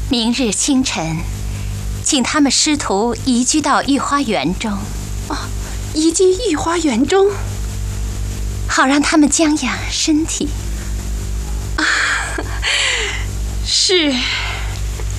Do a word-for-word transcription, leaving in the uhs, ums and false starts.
明日清晨，请他们师徒移居到御花园中。 哦，移居御花园中， 好让他们将养身体。 啊，是。